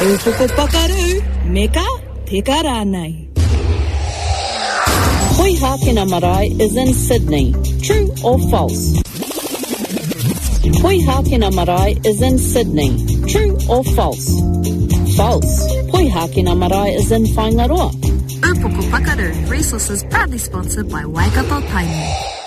Upoko Pakaru, Meka, Tika Rānei. Poihākena Marae is in Sydney. True or false? Poihākena Marae is in Sydney. True or false? False. Poihākena Marae is in Whangaroa. Upoko Pakaru, resources proudly sponsored by Waikato Tainui.